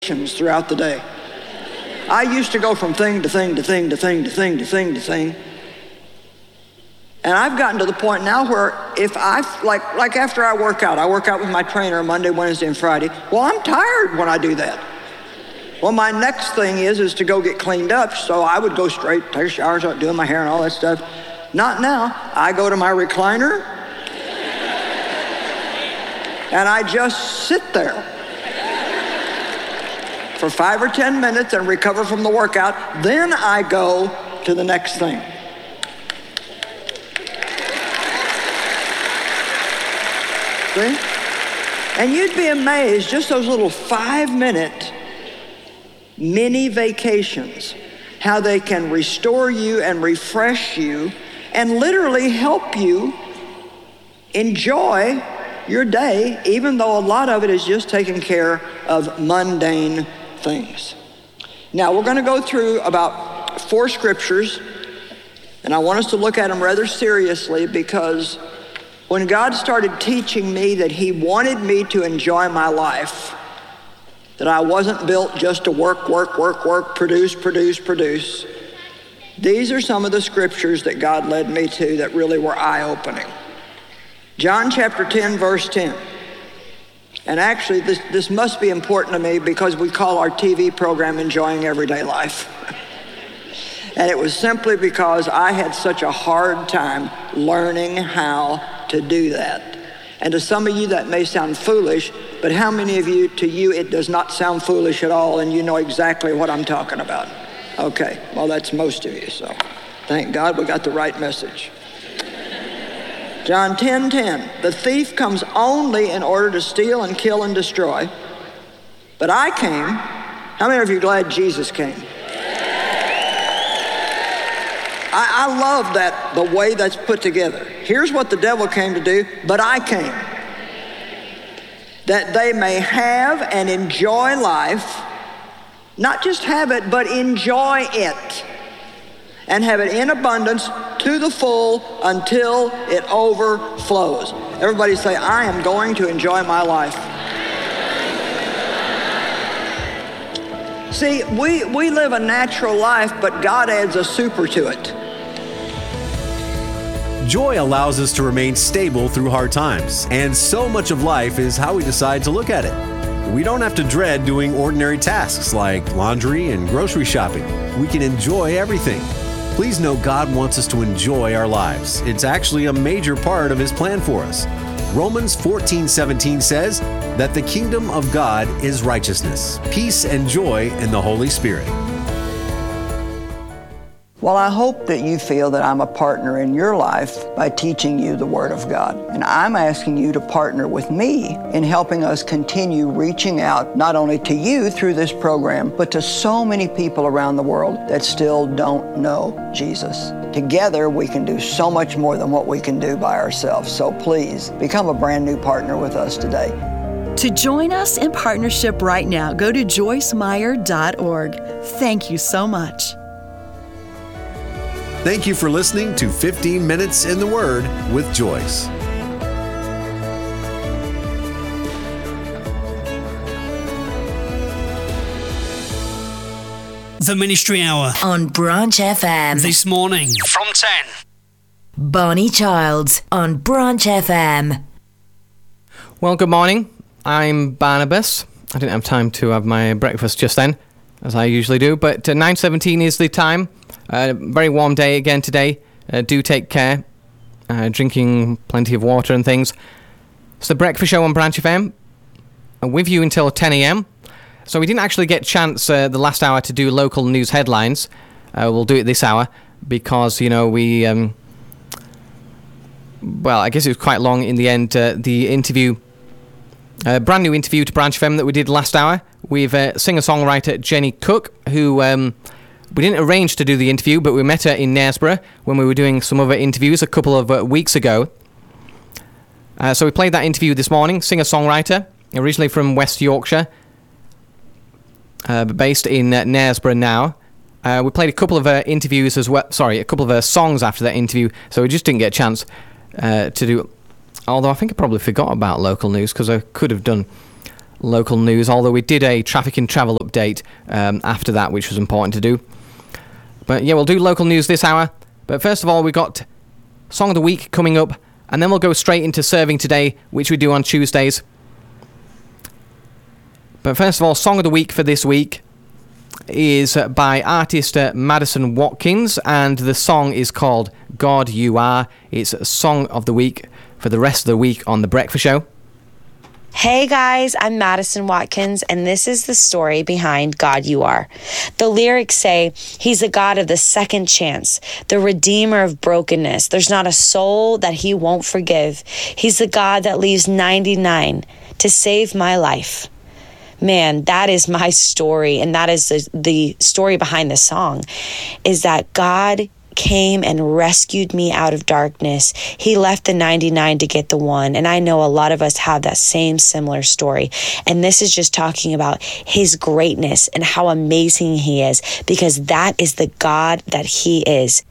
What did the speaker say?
throughout the day. I used to go from thing to thing to thing to thing to thing to thing to thing. And I've gotten to the point now where if like after I work out with my trainer Monday, Wednesday, and Friday. Well, I'm tired when I do that. Well, my next thing is to go get cleaned up. So I would go straight, take a shower, start doing my hair and all that stuff. Not now. I go to my recliner and I just sit there for 5 or 10 minutes and recover from the workout. Then I go to the next thing. See? And you'd be amazed, just those little 5-minute mini vacations, how they can restore you and refresh you and literally help you enjoy your day, even though a lot of it is just taking care of mundane things. Now, we're going to go through about 4 scriptures, and I want us to look at them rather seriously, because when God started teaching me that He wanted me to enjoy my life, that I wasn't built just to work, produce, these are some of the scriptures that God led me to that really were eye-opening. John chapter 10, verse 10. And actually, this must be important to me because we call our TV program Enjoying Everyday Life. And it was simply because I had such a hard time learning how to do that. And to some of you that may sound foolish, but how many of you, to you, it does not sound foolish at all and you know exactly what I'm talking about? Okay, well, that's most of you, so thank God we got the right message. John 10:10, the thief comes only in order to steal and kill and destroy. But I came. How many of you are glad Jesus came? I love that, the way that's put together. Here's what the devil came to do, but I came. That they may have and enjoy life, not just have it, but enjoy it. And have it in abundance to the full until it overflows. Everybody say, I am going to enjoy my life. See, we live a natural life, but God adds a super to it. Joy allows us to remain stable through hard times, and so much of life is how we decide to look at it. We don't have to dread doing ordinary tasks like laundry and grocery shopping. We can enjoy everything. Please know God wants us to enjoy our lives. It's actually a major part of His plan for us. Romans 14:17 says that the kingdom of God is righteousness, peace, and joy in the Holy Spirit. Well, I hope that you feel that I'm a partner in your life by teaching you the Word of God. And I'm asking you to partner with me in helping us continue reaching out not only to you through this program, but to so many people around the world that still don't know Jesus. Together, we can do so much more than what we can do by ourselves. So please, become a brand new partner with us today. To join us in partnership right now, go to joycemeyer.org. Thank you so much. Thank you for listening to 15 Minutes in the Word with Joyce. The Ministry Hour on Branch FM. This morning from 10. Barney Childs on Branch FM. Well, good morning. I'm Barnabas. I didn't have time to have my breakfast just then, as I usually do, but 9:17 is the time. Very warm day again today. Do take care. Drinking plenty of water and things. It's the breakfast show on Branch FM. With you until 10 a.m. So we didn't actually get a chance the last hour to do local news headlines. We'll do it this hour because, we... well, I guess it was quite long in the end. The interview... brand new interview to Branch FM that we did last hour with singer-songwriter Jenny Cook, who... we didn't arrange to do the interview, but we met her in Knaresborough when we were doing some other interviews a couple of weeks ago. So we played that interview this morning. Singer-songwriter, originally from West Yorkshire, but based in Knaresborough now. We played a couple of interviews as well. Sorry, a couple of songs after that interview, so we just didn't get a chance to do. Although I think I probably forgot about local news because I could have done local news, although we did a traffic and travel update after that, which was important to do. But yeah, we'll do local news this hour. But first of all, we've got Song of the Week coming up, and then we'll go straight into Serving Today, which we do on Tuesdays. But first of all, Song of the Week for this week is by artist Madison Watkins, and the song is called God You Are. It's a Song of the Week for the rest of the week on The Breakfast Show. Hey guys, I'm Madison Watkins, and this is the story behind God You Are. The lyrics say, He's a God of the second chance, the redeemer of brokenness. There's not a soul that He won't forgive. He's the God that leaves 99 to save my life. Man, that is my story, and that is the story behind the song, is that God came and rescued me out of darkness. He left the 99 to get the one, and I know a lot of us have that same similar story. And this is just talking about His greatness and how amazing He is, because that is the God that He is.